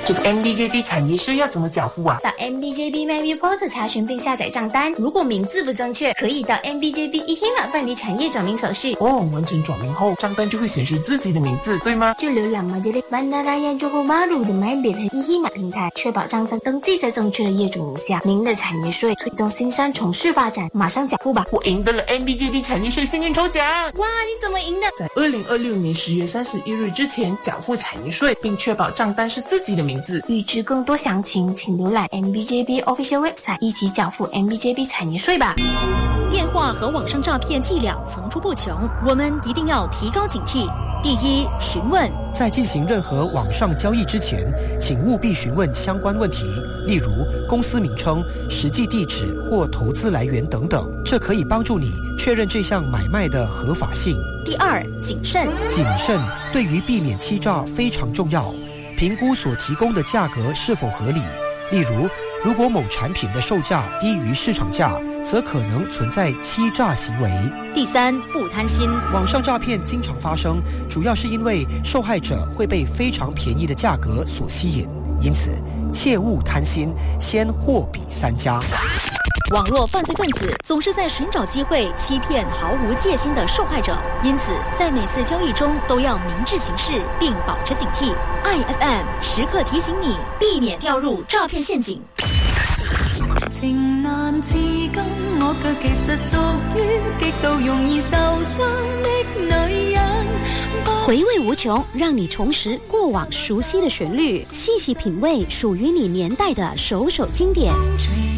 这个 MBJB 产业税要怎么缴付啊？ 到 MBJB MyViewPortal 查询并下载账单，如果名字不正确，可以到 MBJB eHimat 办理产业转名手续。 完成转名后，账单就会显示自己的名字，对吗？ 就浏览 Majelis Bandaraya Johor Bahru 的 MyBit 和 eHimat 平台，确保账单登记在正确的业主名下。您的产业税推动新山城市发展，马上缴付吧！ 我赢得了 MBJB 产业税幸运抽奖！ 哇，你怎么赢的？ 在2026年10月31日之前缴付产业税，并确保账单是自己的名字。 预知更多详情，请浏览 MBJB Official Website， 一起缴付 MBJB 产业税吧。 电话和网上诈骗伎俩层出不穷，我们一定要提高警惕。第一，询问。 在进行任何网上交易之前，请务必询问相关问题，例如公司名称、实际地址或投资来源等等，这可以帮助你确认这项买卖的合法性。 第二，谨慎。 谨慎对于避免欺诈非常重要，评估所提供的价格是否合理。例如果某产品的售价低于市场价，则可能存在欺诈行为。 第三，不贪心。 网上诈骗经常发生，主要是因为受害者会被非常便宜的价格所吸引，因此切勿贪心，先货比三家。 网络犯罪分子总是在寻找机会欺骗毫无戒心的受害者，因此在每次交易中都要明智行事，并保持警惕。IFM 时刻提醒你，避免掉入诈骗陷阱。 情难自禁，我卻其實屬於極度容易受傷的女人。 回味无穷，让你重拾过往熟悉的旋律，细细品味属于你年代的首首经典。